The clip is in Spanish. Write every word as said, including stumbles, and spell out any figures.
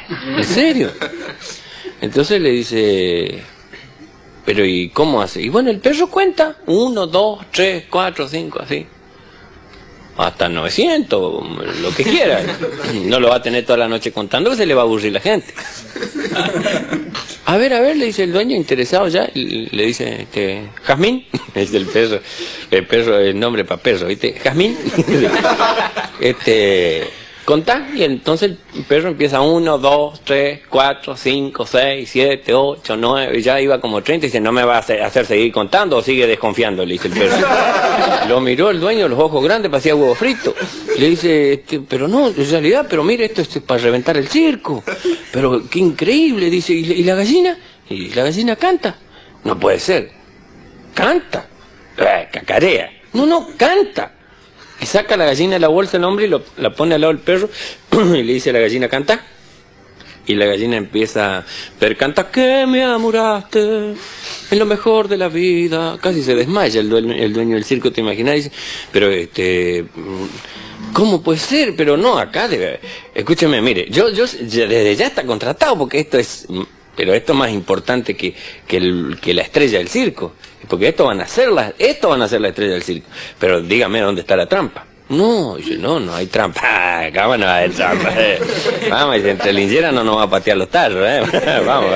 ¿En serio? Entonces le dice, pero ¿y cómo hace? Y bueno, el perro cuenta, uno, dos, tres, cuatro, cinco, así. Hasta novecientos, lo que quiera. No lo va a tener toda la noche contando, que se le va a aburrir la gente. A ver, a ver, le dice el dueño, interesado ya, y le dice, este, Jazmín, es el perro, el perro, el nombre para perro, ¿viste? Jazmín, este, contá, y entonces el perro empieza uno, dos, tres, cuatro, cinco, seis, siete, ocho, nueve, ya iba como treinta, y dice, no me va a hacer, hacer seguir contando, o sigue desconfiando, le dice el perro. Lo miró el dueño, los ojos grandes, parecía huevo frito. Le dice, este, pero no, en realidad, pero mire, esto es para reventar el circo. Pero qué increíble, dice, ¿y, y la gallina? Y la gallina canta. No puede ser. Canta. Eh, cacarea. No, no, canta. Y saca la gallina de la bolsa el hombre y lo, la pone al lado del perro y le dice a la gallina, canta. Y la gallina empieza, pero canta que me amuraste, es lo mejor de la vida. Casi se desmaya el dueño, el dueño del circo, te imaginas, dice, pero este, ¿cómo puede ser? Pero no, acá debe, escúcheme, mire, yo, yo, desde ya está contratado, porque esto es, pero esto es más importante que, que, el, que la estrella del circo, porque esto van a ser la, esto van a ser la estrella del circo, pero dígame dónde está la trampa. No, dice, no, no hay trampa. Ah, acá no hay trampa. Eh. Vamos, entre lincheras no nos va a patear los tallos, ¿eh? Vamos.